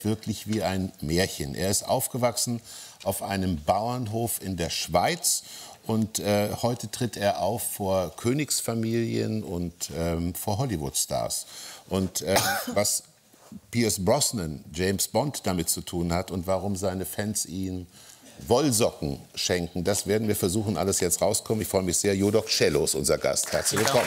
wirklich wie ein Märchen. Er ist aufgewachsen auf einem Bauernhof in der Schweiz und heute tritt er auf vor Königsfamilien und vor Hollywood-Stars. Und was Pierce Brosnan, James Bond, damit zu tun hat und warum seine Fans ihm Wollsocken schenken, das werden wir versuchen, alles jetzt rauskommen. Ich freue mich sehr. Jodok Cello ist unser Gast. Herzlich willkommen.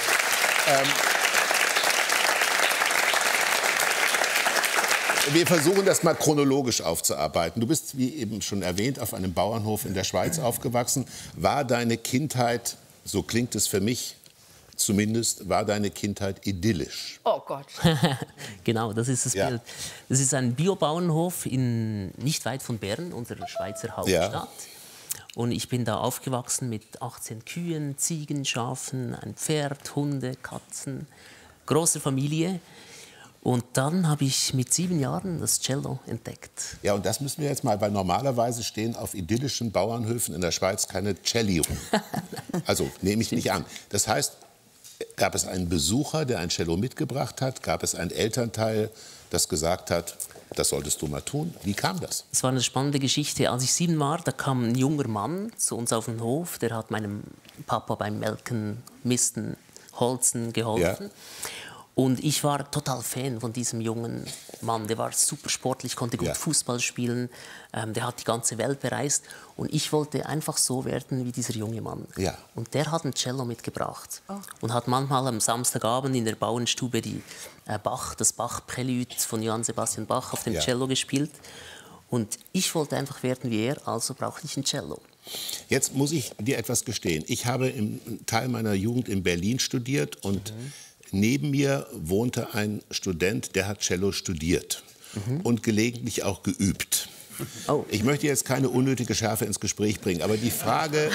Wir versuchen das mal chronologisch aufzuarbeiten. Du bist, wie eben schon erwähnt, auf einem Bauernhof in der Schweiz aufgewachsen. War deine Kindheit, so klingt es für mich zumindest, war deine Kindheit idyllisch? Oh Gott. Genau, das ist das Bild. Das ist ein Biobauernhof nicht weit von Bern, unserer Schweizer Hauptstadt. Ja. Und ich bin da aufgewachsen mit 18 Kühen, Ziegen, Schafen, ein Pferd, Hunde, Katzen, große Familie. Und dann habe ich mit 7 Jahren das Cello entdeckt. Ja, und das müssen wir jetzt mal, weil normalerweise stehen auf idyllischen Bauernhöfen in der Schweiz keine Celli rum. Also nehme ich nicht an. Das heißt, gab es einen Besucher, der ein Cello mitgebracht hat? Gab es einen Elternteil, das gesagt hat, das solltest du mal tun? Wie kam das? Es war eine spannende Geschichte. Als ich 7 war, da kam ein junger Mann zu uns auf den Hof. Der hat meinem Papa beim Melken, Misten, Holzen geholfen. Ja. Und ich war total Fan von diesem jungen Mann. Der war super sportlich, konnte gut Fußball spielen. Der hat die ganze Welt bereist. Und ich wollte einfach so werden wie dieser junge Mann. Ja. Und der hat ein Cello mitgebracht. Oh. Und hat manchmal am Samstagabend in der Bauernstube das Bach-Prälude von Johann Sebastian Bach auf dem Cello gespielt. Und ich wollte einfach werden wie er, also brauchte ich ein Cello. Jetzt muss ich dir etwas gestehen. Ich habe im Teil meiner Jugend in Berlin studiert und neben mir wohnte ein Student, der hat Cello studiert und gelegentlich auch geübt. Oh. Ich möchte jetzt keine unnötige Schärfe ins Gespräch bringen, aber die Frage,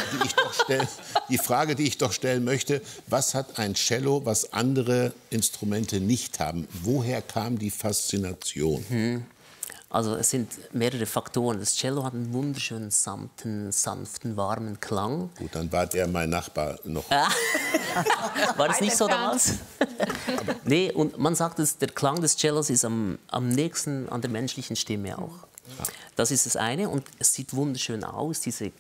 die ich doch stellen möchte, was hat ein Cello, was andere Instrumente nicht haben? Woher kam die Faszination? Also es sind mehrere Faktoren. Das Cello hat einen wunderschönen, sanften, warmen Klang. Gut, dann war der mein Nachbar noch. War das nicht so damals? Nee, und man sagt, der Klang des Cellos ist am nächsten an der menschlichen Stimme auch. Das ist das eine und es sieht wunderschön aus, diese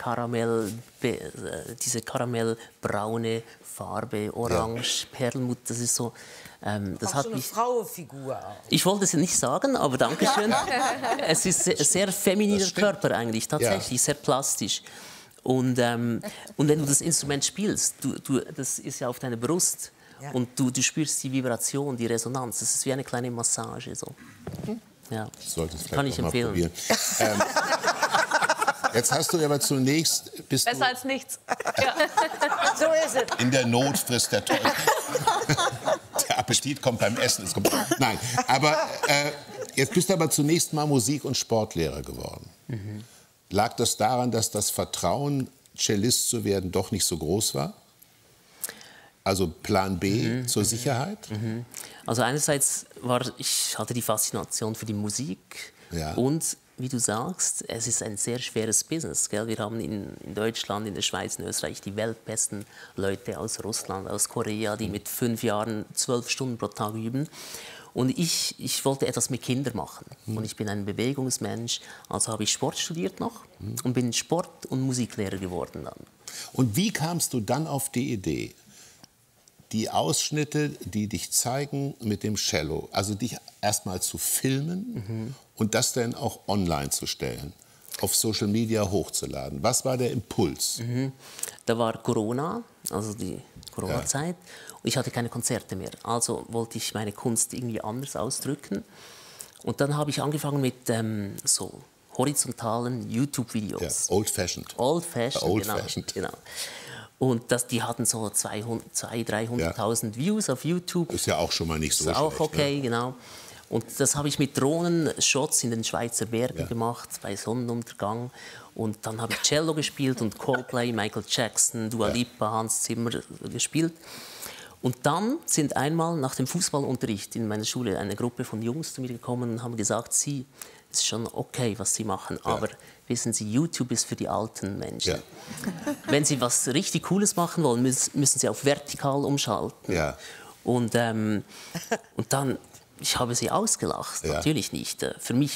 karamellbraune Farbe, orange, Perlmutt, das ist so... das hat so eine Frauenfigur auch. Ich wollte es nicht sagen, aber danke schön. Es ist sehr femininer Körper eigentlich, tatsächlich, sehr plastisch. Und wenn du das Instrument spielst, das ist ja auf deiner Brust und du spürst die Vibration, die Resonanz. Das ist wie eine kleine Massage. So. Ja. Kann ich empfehlen. Jetzt hast du aber zunächst... Besser als nichts. Ja. So ist es. In der Not frisst der Teufel. Der Appetit kommt beim Essen. Nein, aber jetzt bist du aber zunächst mal Musik- und Sportlehrer geworden. Lag das daran, dass das Vertrauen, Cellist zu werden, doch nicht so groß war? Also Plan B zur Sicherheit? Also einerseits ich hatte die Faszination für die Musik und wie du sagst, es ist ein sehr schweres Business. Gell? Wir haben in Deutschland, in der Schweiz, in Österreich die weltbesten Leute aus Russland, aus Korea, die mit 5 Jahren 12 Stunden pro Tag üben. Und ich wollte etwas mit Kindern machen. Und ich bin ein Bewegungsmensch, also habe ich Sport studiert noch und bin Sport- und Musiklehrer geworden dann. Und wie kamst du dann auf die Idee, die Ausschnitte, die dich zeigen mit dem Cello, also dich erstmal zu filmen und das dann auch online zu stellen, auf Social Media hochzuladen? Was war der Impuls? Da war Corona, also die Corona-Zeit, und ich hatte keine Konzerte mehr. Also wollte ich meine Kunst irgendwie anders ausdrücken. Und dann habe ich angefangen mit so horizontalen YouTube-Videos. Ja, old-fashioned. Old-fashioned, genau. Und die hatten so 200.000, 300.000 Views auf YouTube. Ist ja auch schon mal nicht so schlecht. Ist auch okay, ne? Genau. Und das habe ich mit Drohnenshots in den Schweizer Bergen gemacht, bei Sonnenuntergang. Und dann habe ich Cello gespielt und Coldplay, Michael Jackson, Dua Lipa, Hans Zimmer gespielt. Und dann sind einmal nach dem Fußballunterricht in meiner Schule eine Gruppe von Jungs zu mir gekommen und haben gesagt, es ist schon okay, was Sie machen, aber wissen Sie, YouTube ist für die alten Menschen. Ja. Wenn Sie was richtig Cooles machen wollen, müssen Sie auf vertikal umschalten. Ja. Und dann, ich habe sie ausgelacht, natürlich nicht. Für mich